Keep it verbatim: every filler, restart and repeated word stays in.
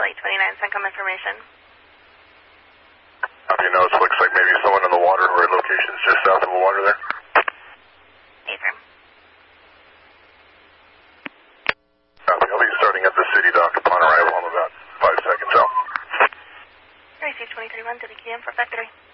Flight twenty-nine, CENTCOM information. Copy, notes. Looks like maybe someone in the water or locations just south of the water there. Affirm. Copy, I'll be starting at the city dock upon arrival. I'm about five seconds out. Receive twenty thirty-one to the Q M for factory.